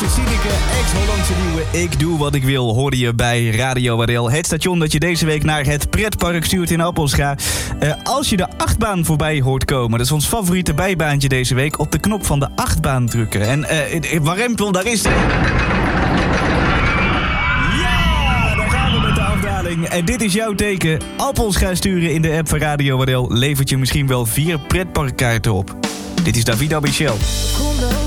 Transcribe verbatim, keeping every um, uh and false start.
Nederlandse Sineke, ex-Hollandse nieuwe Ik Doe Wat Ik Wil, hoorde je bij Radio Wadel. Het station dat je deze week naar het pretpark stuurt in Appelscha. Uh, als je de achtbaan voorbij hoort komen, dat is ons favoriete bijbaantje deze week, op de knop van de achtbaan drukken. En uh, Warempel, daar is... En dit is jouw teken. Appelscha sturen in de app van Radio Wadel levert je misschien wel vier pretparkkaarten op. Dit is David Michel.